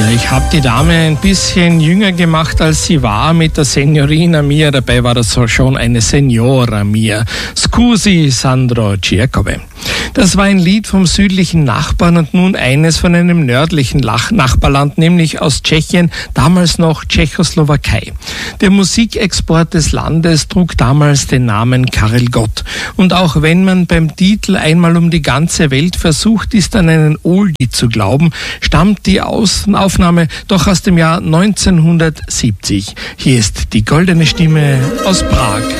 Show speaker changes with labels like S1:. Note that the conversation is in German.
S1: Ja, ich habe die Dame ein bisschen jünger gemacht, als sie war, mit der Signorina Mia. Dabei war das schon eine Signora Mia. Scusi, Sandro Giacobbe. Das war ein Lied vom südlichen Nachbarn und nun eines von einem nördlichen Nachbarland, nämlich aus Tschechien, damals noch Tschechoslowakei. Der Musikexport des Landes trug damals den Namen Karel Gott. Und auch wenn man beim Titel einmal um die ganze Welt versucht ist, an einen Oldie zu glauben, stammt die Aufnahme doch aus dem Jahr 1970. Hier ist die goldene Stimme aus Prag.